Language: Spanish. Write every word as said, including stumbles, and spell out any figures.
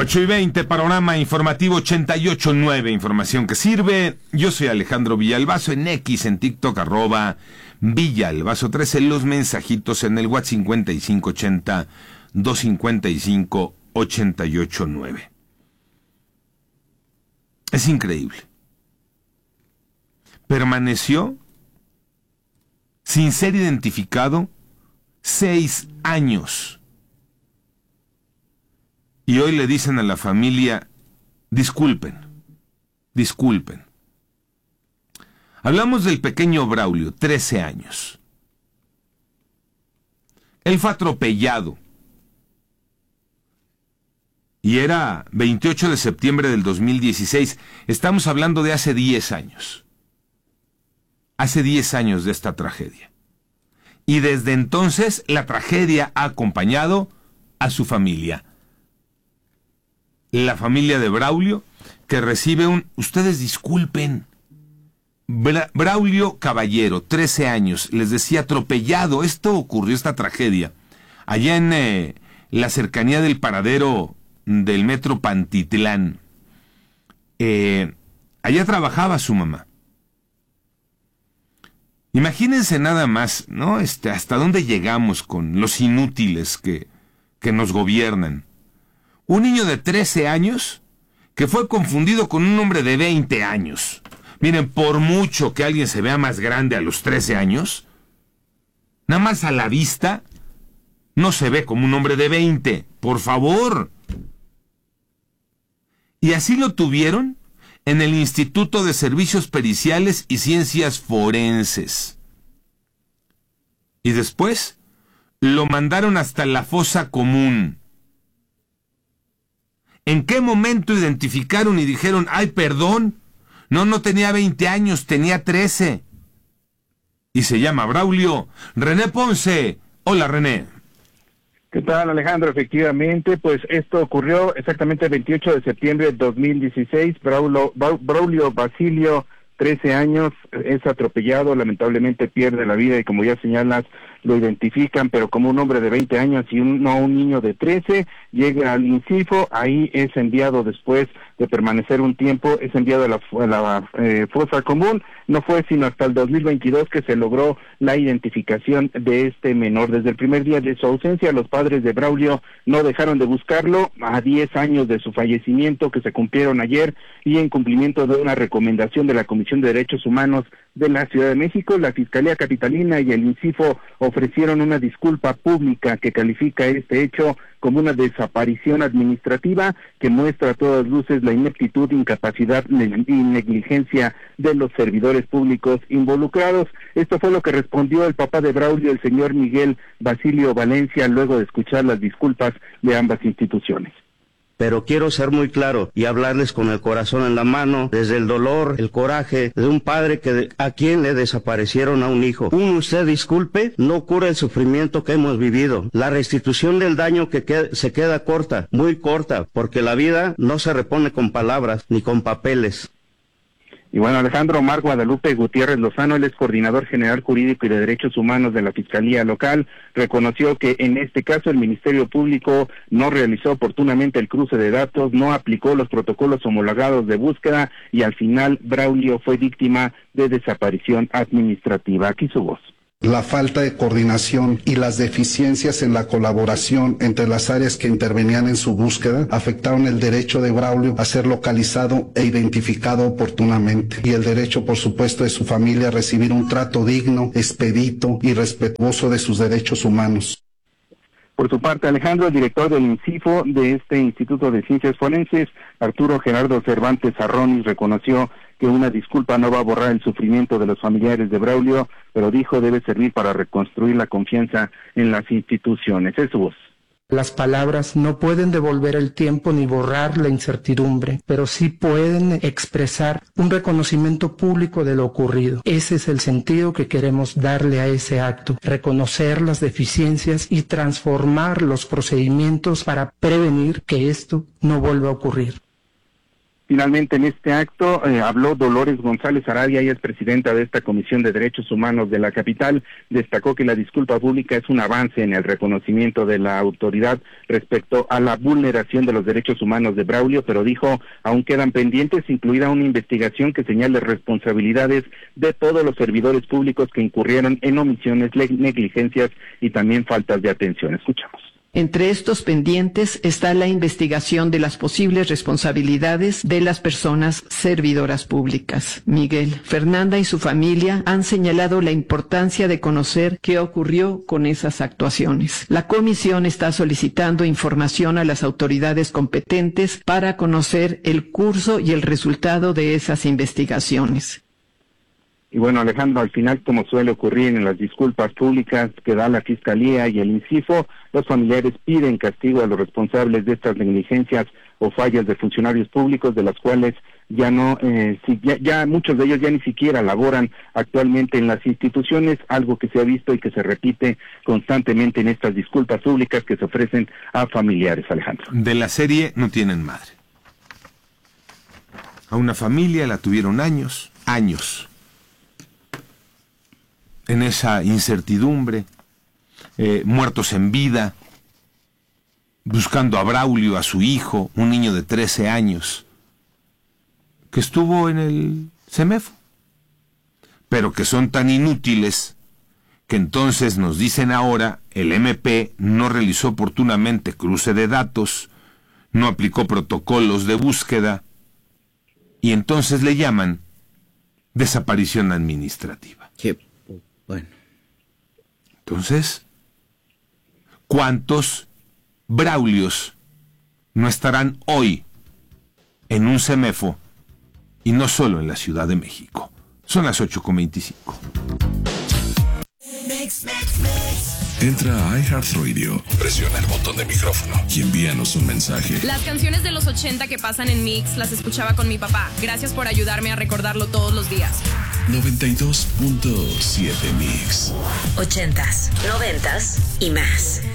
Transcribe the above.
ocho y veinte, panorama informativo ochenta y ocho punto nueve, información que sirve. Yo soy Alejandro Villalbazo, en X, en TikTok, arroba Villalbazo trece, los mensajitos en el WhatsApp cincuenta y cinco ochenta, doscientos cincuenta y cinco, ochenta y ocho nueve. Es increíble. Permaneció sin ser identificado seis años. Y hoy le dicen a la familia, disculpen, disculpen. Hablamos del pequeño Braulio, trece años. Él fue atropellado. Y era veintiocho de septiembre del dos mil dieciséis. Estamos hablando de hace diez años. Hace diez años de esta tragedia. Y desde entonces la tragedia ha acompañado a su familia. La familia de Braulio, que recibe un... Ustedes disculpen. Bra- Braulio Caballero, trece años, les decía, atropellado. Esto ocurrió, esta tragedia, allá en eh, la cercanía del paradero del metro Pantitlán. Eh, allá trabajaba su mamá. Imagínense nada más, ¿no? Este, hasta dónde llegamos con los inútiles que, que nos gobiernan. Un niño de trece años que fue confundido con un hombre de veinte años. Miren, por mucho que alguien se vea más grande a los trece años, nada más a la vista no se ve como un hombre de veinte. Por favor. Y así lo tuvieron en el Instituto de Servicios Periciales y Ciencias Forenses. Y después lo mandaron hasta la fosa común. ¿En qué momento identificaron y dijeron, ay, perdón, no, no tenía veinte años, tenía trece? Y se llama Braulio. René Ponce. Hola, René. ¿Qué tal, Alejandro? Efectivamente, pues esto ocurrió exactamente el veintiocho de septiembre de dos mil dieciséis. Braulio, Braulio Basilio, trece años, es atropellado, lamentablemente pierde la vida y, como ya señalas, lo identifican, pero como un hombre de veinte años y un, no un niño de trece, llega al INCIFO, ahí es enviado después de permanecer un tiempo, es enviado a la, a la eh, fosa común. No fue sino hasta el dos mil veintidós que se logró la identificación de este menor. Desde el primer día de su ausencia, los padres de Braulio no dejaron de buscarlo, a diez años de su fallecimiento, que se cumplieron ayer, y en cumplimiento de una recomendación de la Comisión de Derechos Humanos de la Ciudad de México, la Fiscalía Capitalina y el INCIFO ofrecieron una disculpa pública que califica este hecho como una desaparición administrativa que muestra a todas luces la ineptitud, incapacidad y negligencia de los servidores públicos involucrados. Esto fue lo que respondió el papá de Braulio, el señor Miguel Basilio Valencia, luego de escuchar las disculpas de ambas instituciones. Pero quiero ser muy claro y hablarles con el corazón en la mano, desde el dolor, el coraje de un padre que a quien le desaparecieron a un hijo. Un usted disculpe no cura el sufrimiento que hemos vivido. La restitución del daño que qued- se queda corta, muy corta, porque la vida no se repone con palabras ni con papeles. Y bueno, Alejandro, Omar Guadalupe Gutiérrez Lozano, él es coordinador general jurídico y de derechos humanos de la Fiscalía Local, reconoció que en este caso el Ministerio Público no realizó oportunamente el cruce de datos, no aplicó los protocolos homologados de búsqueda y al final Braulio fue víctima de desaparición administrativa. Aquí su voz. La falta de coordinación y las deficiencias en la colaboración entre las áreas que intervenían en su búsqueda afectaron el derecho de Braulio a ser localizado e identificado oportunamente, y el derecho, por supuesto, de su familia a recibir un trato digno, expedito y respetuoso de sus derechos humanos. Por su parte, Alejandro, el director del INCIFO, de este Instituto de Ciencias Forenses, Arturo Gerardo Cervantes Arronis, reconoció que una disculpa no va a borrar el sufrimiento de los familiares de Braulio, pero dijo debe servir para reconstruir la confianza en las instituciones. Es su voz. Las palabras no pueden devolver el tiempo ni borrar la incertidumbre, pero sí pueden expresar un reconocimiento público de lo ocurrido. Ese es el sentido que queremos darle a ese acto, reconocer las deficiencias y transformar los procedimientos para prevenir que esto no vuelva a ocurrir. Finalmente, en este acto eh, habló Dolores González Arabia, ella es presidenta de esta Comisión de Derechos Humanos de la capital. Destacó que la disculpa pública es un avance en el reconocimiento de la autoridad respecto a la vulneración de los derechos humanos de Braulio, pero dijo, aún quedan pendientes, incluida una investigación que señale responsabilidades de todos los servidores públicos que incurrieron en omisiones, negligencias y también faltas de atención. Escuchamos. Entre estos pendientes está la investigación de las posibles responsabilidades de las personas servidoras públicas. Miguel, Fernanda y su familia han señalado la importancia de conocer qué ocurrió con esas actuaciones. La comisión está solicitando información a las autoridades competentes para conocer el curso y el resultado de esas investigaciones. Y bueno, Alejandro, al final, como suele ocurrir en las disculpas públicas que da la Fiscalía y el INCIFO, los familiares piden castigo a los responsables de estas negligencias o fallas de funcionarios públicos, de las cuales ya no, eh, si, ya, ya muchos de ellos ya ni siquiera laboran actualmente en las instituciones, algo que se ha visto y que se repite constantemente en estas disculpas públicas que se ofrecen a familiares, Alejandro. De la serie no tienen madre. A una familia la tuvieron años, años. En esa incertidumbre, eh, muertos en vida, buscando a Braulio, a su hijo, un niño de trece años, que estuvo en el CEMEFO, pero que son tan inútiles que entonces nos dicen ahora el M P no realizó oportunamente cruce de datos, no aplicó protocolos de búsqueda, y entonces le llaman desaparición administrativa. Qué bueno. Entonces, ¿cuántos Braulios no estarán hoy en un CEMEFO y no solo en la Ciudad de México? Son las ocho con veinticinco. Entra a iHeartRadio, presiona el botón de micrófono y envíanos un mensaje. Las canciones de los ochenta que pasan en Mix las escuchaba con mi papá. Gracias por ayudarme a recordarlo todos los días. noventa y dos punto siete Mix. Ochentas, noventas y más.